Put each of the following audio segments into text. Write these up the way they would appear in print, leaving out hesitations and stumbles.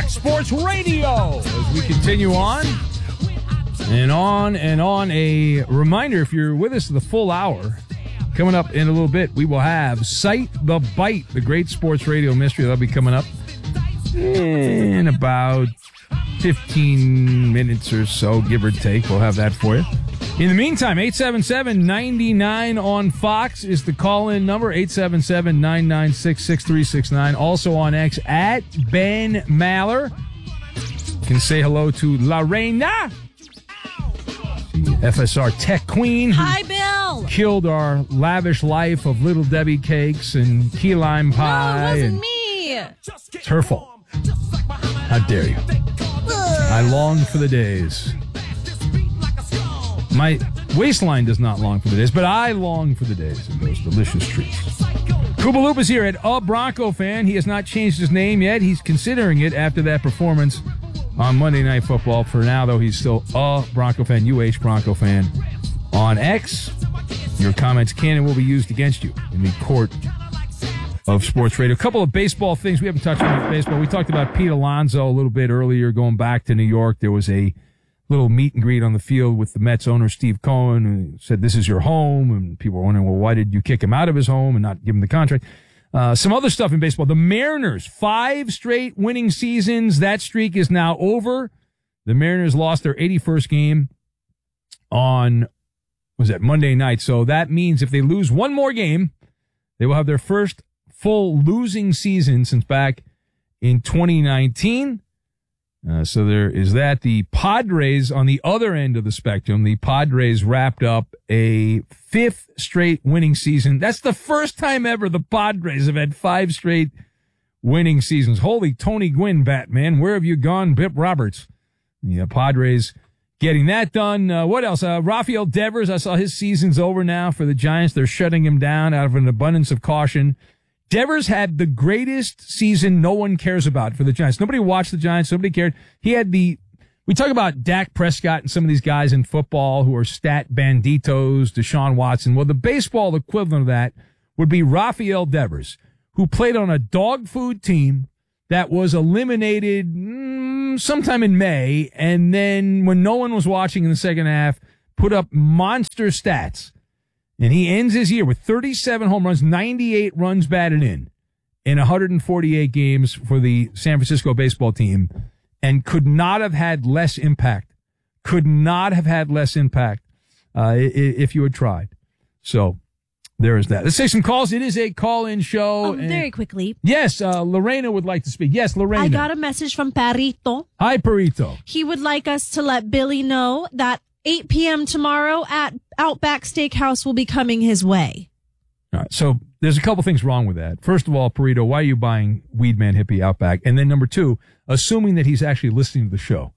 Fox Sports Radio. As we continue on and on and on, a reminder, if you're with us the full hour, coming up in a little bit, we will have Cite the Bite, the great sports radio mystery. That'll be coming up in about 15 minutes or so, give or take. We'll have that for you. In the meantime, 877-99 on Fox is the call-in number, 877-996-6369. Also on X, at Ben Maller. You can say hello to Lorena, the FSR tech queen. Hi, Bill. Killed our lavish life of Little Debbie cakes and key lime pie. No, it wasn't me. It's her fault. How dare you? I long for the days. My waistline does not long for the days, but I long for the days of those delicious treats. Koopaloop is here at A Bronco Fan. He has not changed his name yet. He's considering it after that performance on Monday Night Football. For now, though, he's still A Bronco Fan, UH Bronco Fan on X. Your comments can and will be used against you in the court of sports radio. A couple of baseball things. We haven't touched on baseball. We talked about Pete Alonso a little bit earlier, going back to New York. There was a little meet and greet on the field with the Mets owner, Steve Cohen, who said, this is your home. And people were wondering, well, why did you kick him out of his home and not give him the contract? Some other stuff in baseball. The Mariners, 5 straight winning seasons. That streak is now over. The Mariners lost their 81st game on, Monday night. So that means if they lose one more game, they will have their first full losing season since back in 2019. So there is that. The Padres on the other end of the spectrum. The Padres wrapped up a 5th straight winning season. That's the first time ever the Padres have had 5 straight winning seasons. Holy Tony Gwynn, Batman. Where have you gone, Bip Roberts? The Padres getting that done. What else? Rafael Devers, I saw his season's over now for the Giants. They're shutting him down out of an abundance of caution. Devers had the greatest season no one cares about for the Giants. Nobody watched the Giants. Nobody cared. We talk about Dak Prescott and some of these guys in football who are stat banditos, Deshaun Watson. Well, the baseball equivalent of that would be Rafael Devers, who played on a dog food team that was eliminated sometime in May, and then when no one was watching in the second half, put up monster stats. And he ends his year with 37 home runs, 98 runs batted in 148 games for the San Francisco baseball team, and could not have had less impact. If you had tried. So there is that. Let's take some calls. It is a call-in show. Very quickly. Yes, Lorena would like to speak. Yes, Lorena. I got a message from Perito. Hi, Perito. He would like us to let Billy know that 8 p.m. tomorrow at Outback Steakhouse will be coming his way. All right, so there's a couple things wrong with that. First of all, Perito, why are you buying Weed Man Hippie Outback? And then number two, assuming that he's actually listening to the show.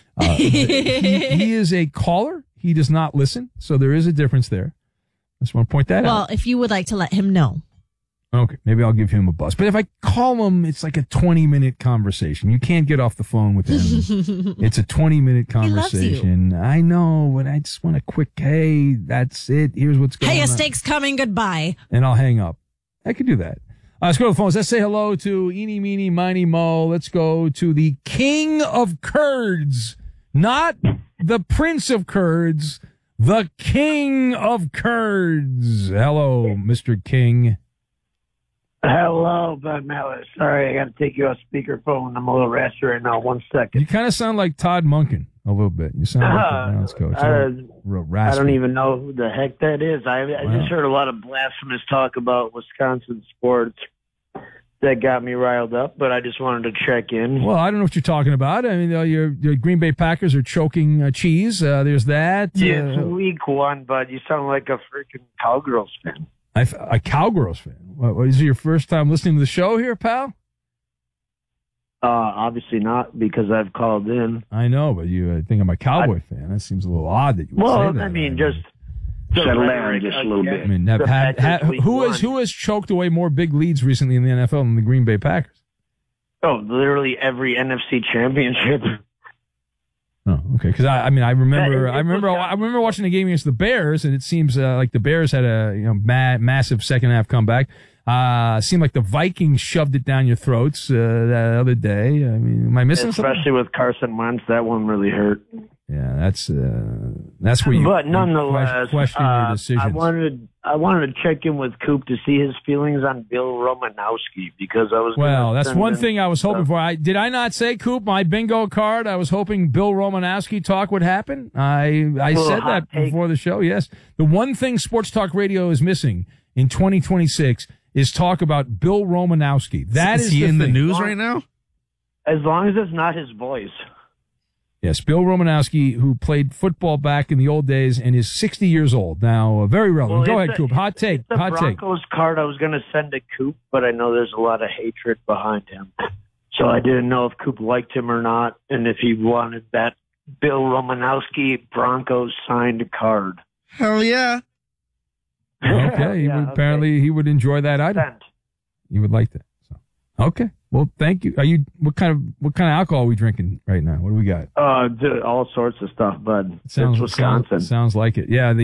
He is a caller. He does not listen, so there is a difference there. I just want to point that out. Well, if you would like to let him know. Okay, maybe I'll give him a buzz. But if I call him, it's like a 20-minute conversation. You can't get off the phone with him. It's a 20-minute conversation. He loves you. I know, but I just want a quick, hey, that's it. Here's what's going on. Hey, a steak's coming. Goodbye. And I'll hang up. I could do that. Let's go to the phones. Let's say hello to Eeny, Meeny, Miny, Mo. Let's go to the King of Curds. Not the Prince of Curds. The King of Curds. Hello, Mr. King. Hello, Bud Mallet. Sorry, I got to take you off speakerphone. I'm a little raspy right now. 1 second. You kind of sound like Todd Monken a little bit. You sound like the Browns coach. Real raspy. I don't even know who the heck that is. I just heard a lot of blasphemous talk about Wisconsin sports that got me riled up, but I just wanted to check in. Well, I don't know what you're talking about. I mean, your Green Bay Packers are choking cheese. There's that. Yeah, it's week 1, but you sound like a freaking Cowgirls fan. A Cowgirls fan. What, is it your first time listening to the show here, pal? Obviously not, because I've called in. I know, but I think I'm a Cowboy fan. That seems a little odd that you would say that. Well, I mean, just settle down just a little bit. I mean, who has choked away more big leads recently in the NFL than the Green Bay Packers? Oh, literally every NFC championship. Oh, okay. Because I remember watching the game against the Bears, and it seems like the Bears had a massive second half comeback. Seemed like the Vikings shoved it down your throats that other day. I mean, am I missing something? Especially with Carson Wentz, that one really hurt. Yeah, that's where you. But nonetheless, question your decisions. I wanted to check in with Coop to see his feelings on Bill Romanowski because I was. Well, that's one thing I was hoping for. Did I not say, Coop, my bingo card? I was hoping Bill Romanowski talk would happen. I said that before the show. Yes, the one thing Sports Talk Radio is missing in 2026 is talk about Bill Romanowski. Is he in the news right now? As long as it's not his voice. Yes, Bill Romanowski, who played football back in the old days and is 60 years old now. Very relevant. Go ahead, Coop. Hot take. It's the Broncos card I was going to send to Coop, but I know there's a lot of hatred behind him. So I didn't know if Coop liked him or not, and if he wanted that Bill Romanowski Broncos signed card. Hell yeah. Okay. Apparently he would enjoy that item. He would like that. So, okay. Well, thank you. What kind of alcohol are we drinking right now? What do we got? All sorts of stuff, bud. It's Wisconsin. Sounds like it. Yeah.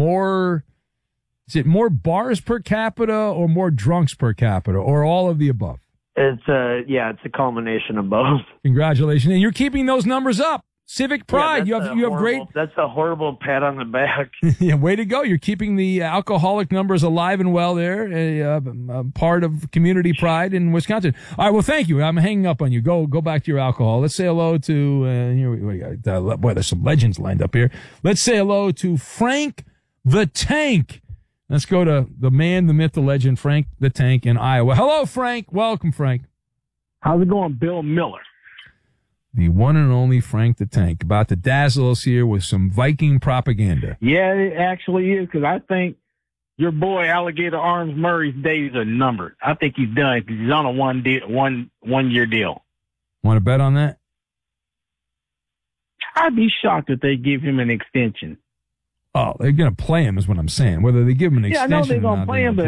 Is it more bars per capita or more drunks per capita or all of the above? It's a culmination of both. Congratulations. And you're keeping those numbers up. Civic pride. Yeah, you have great. That's a horrible pat on the back. Yeah, way to go. You're keeping the alcoholic numbers alive and well there. A part of community pride in Wisconsin. All right. Well, thank you. I'm hanging up on you. Go back to your alcohol. Let's say hello to, boy, there's some legends lined up here. Let's say hello to Frank the Tank. Let's go to the man, the myth, the legend, Frank the Tank in Iowa. Hello, Frank. Welcome, Frank. How's it going, Bill Miller? The one and only Frank the Tank, about to dazzle us here with some Viking propaganda. Yeah, it actually is, because I think your boy Alligator Arms Murray's days are numbered. I think he's done because he's on a one-year deal. Want to bet on that? I'd be shocked if they give him an extension. Oh, they're going to play him is what I'm saying. Whether they give him an extension I know they're going to play him, but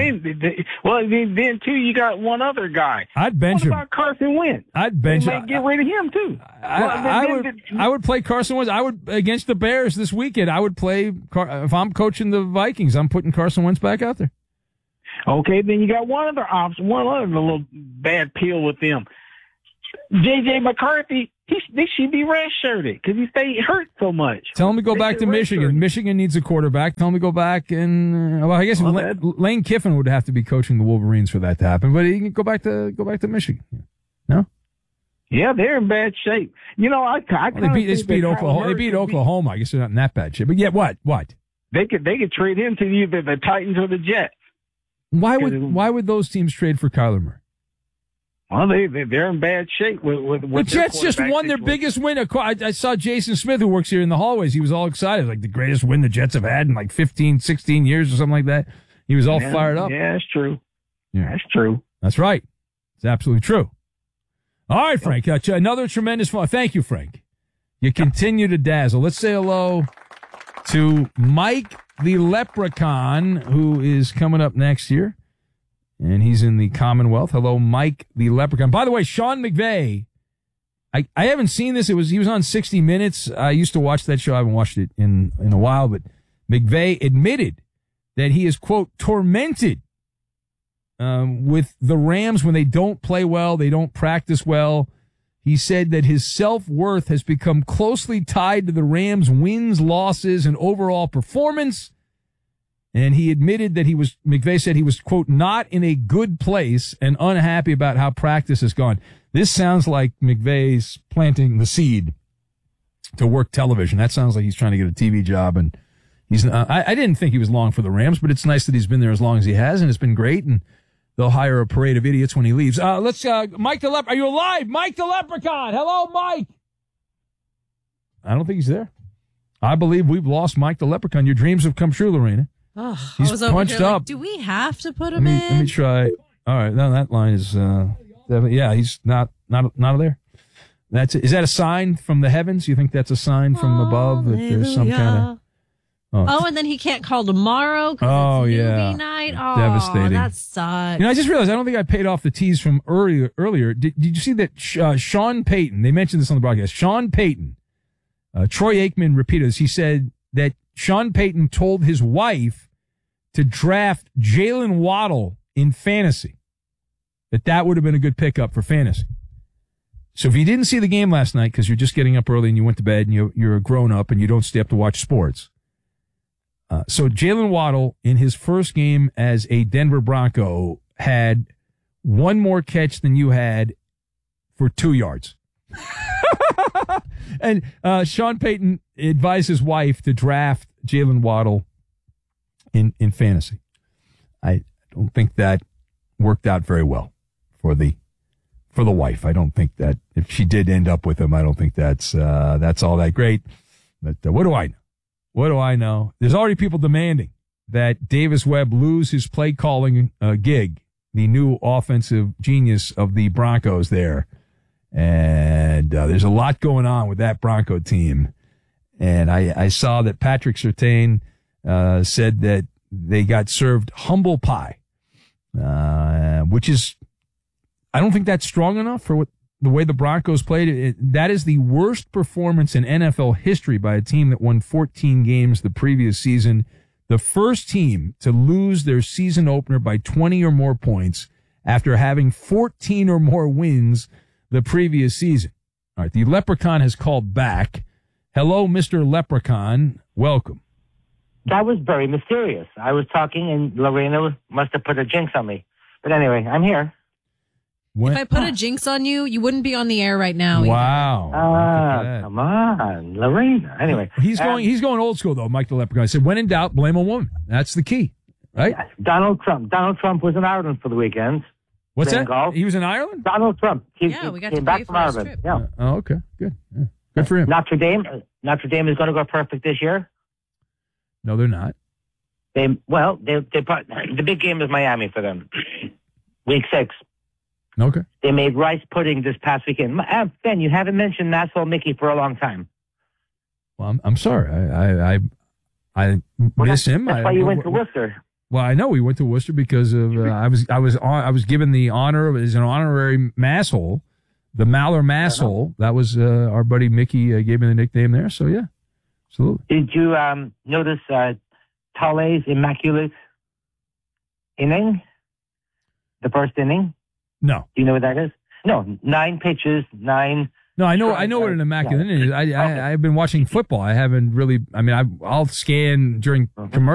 then, too, you got one other guy. I'd bench him. What about Carson Wentz? I'd bench him. Get rid of him, too. I would play Carson Wentz. I would, against the Bears this weekend, I would play, if I'm coaching the Vikings, I'm putting Carson Wentz back out there. Okay, then you got one other option, one other little bad pill with them. J.J. McCarthy, they should be redshirted because he stayed hurt so much. Tell him to go back to Michigan. Michigan needs a quarterback. Tell him to go back and I guess Lane Kiffin would have to be coaching the Wolverines for that to happen. But he can go back to Michigan. No. Yeah, they're in bad shape. You know, they beat Oklahoma. They beat Oklahoma. I guess they're not in that bad shape. But yeah, what? They could trade him to either the Titans or the Jets. Why would those teams trade for Kyler Murray? Well, they're in bad shape with the Jets just won their biggest win. I saw Jason Smith, who works here in the hallways. He was all excited, like the greatest win the Jets have had in like 15, 16 years or something like that. He was all fired up. Yeah, that's true. Yeah. That's true. That's right. It's absolutely true. All right, Frank. Another tremendous fun. Thank you, Frank. You continue to dazzle. Let's say hello to Mike the Leprechaun, who is coming up next year. And he's in the Commonwealth. Hello, Mike the Leprechaun. By the way, Sean McVay, I haven't seen this. He was on 60 Minutes. I used to watch that show. I haven't watched it in a while, but McVay admitted that he is, quote, tormented with the Rams when they don't play well, they don't practice well. He said that his self-worth has become closely tied to the Rams' wins, losses, and overall performance. And he admitted that McVay said he was, quote, not in a good place and unhappy about how practice has gone. This sounds like McVay's planting the seed to work television. That sounds like he's trying to get a TV job. And I didn't think he was long for the Rams, but it's nice that he's been there as long as he has, and it's been great. And they'll hire a parade of idiots when he leaves. Mike the Leprechaun. Are you alive? Mike the Leprechaun. Hello, Mike. I don't think he's there. I believe we've lost Mike the Leprechaun. Your dreams have come true, Lorena. Oh, he's I was over punched here up. like, do we have to put him in? Let me try. All right, now that line is he's not there. That's it. Is that a sign from the heavens? You think that's a sign from above that there's some kind of and then he can't call tomorrow because it's movie night. Oh, devastating. That sucks. I just realized I don't think I paid off the tease from earlier. Did you see that Sean Payton, they mentioned this on the broadcast, Sean Payton, Troy Aikman repeated this. He said that Sean Payton told his wife to draft Jalen Waddle in fantasy that would have been a good pickup for fantasy. So if you didn't see the game last night because you're just getting up early and you went to bed and you're a grown up and you don't stay up to watch sports. So Jalen Waddle in his first game as a Denver Bronco had one more catch than you had for 2 yards. And Sean Payton advised his wife to draft Jalen Waddle in fantasy. I don't think that worked out very well for the wife. I don't think that if she did end up with him, I don't think that's all that great. But what do I know? What do I know? There's already people demanding that Davis Webb lose his play calling gig, the new offensive genius of the Broncos there. And there's a lot going on with that Bronco team. And I saw that Patrick Surtain said that they got served humble pie, which is, I don't think that's strong enough for the way the Broncos played. That is the worst performance in NFL history by a team that won 14 games the previous season. The first team to lose their season opener by 20 or more points after having 14 or more wins the previous season. All right, the Leprechaun has called back. Hello, Mr. Leprechaun. Welcome. That was very mysterious. I was talking, and Lorena must have put a jinx on me. But anyway, I'm here. If I put a jinx on you, you wouldn't be on the air right now. Wow. Come on, Lorena. Anyway. He's going old school, though, Mike the Leprechaun. I said, when in doubt, blame a woman. That's the key, right? Yes, Donald Trump. Donald Trump was in Ireland for the weekend. What's that? Golf. He was in Ireland? Donald Trump. We got to came pay back for from his Ireland. trip. Yeah. Oh, okay. Good. Yeah. Good for him. Notre Dame is going to go perfect this year. No, they're not. They the big game is Miami for them. Week 6. Okay. They made rice pudding this past weekend. Ben, you haven't mentioned Nassau Mickey for a long time. Well, I'm sorry. I miss him. That's why you went to Worcester. Well, I know we went to Worcester because of I was given the honor as an honorary masshole, the Maller masshole. That was our buddy Mickey gave me the nickname there. So yeah, absolutely. Did you notice Tale's immaculate inning? The first inning. No. Do you know what that is? No, 9 pitches, 9. No, I know what an immaculate inning is. I've been watching football. I haven't really. I mean, I'll scan during commercials.